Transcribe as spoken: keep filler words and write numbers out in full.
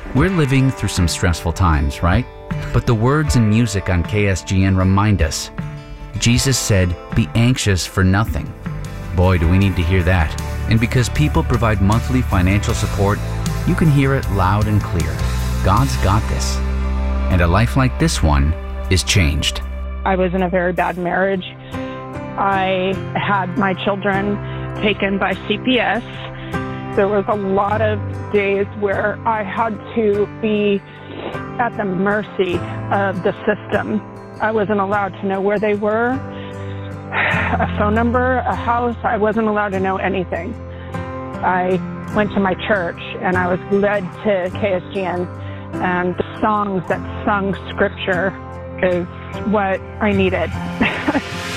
We're living through some stressful times, right? But the words and music on K S G N remind us. Jesus said, "Be anxious for nothing." Boy, do we need to hear that. And because people provide monthly financial support, you can hear it loud and clear. God's got this. And a life like this one is changed. I was in a very bad marriage. I had my children taken by C P S. There was a lot of days where I had to be at the mercy of the system. I wasn't allowed to know where they were, a phone number, a house. I wasn't allowed to know anything. I went to my church and I was led to K S G N, and the songs that sung scripture is what I needed.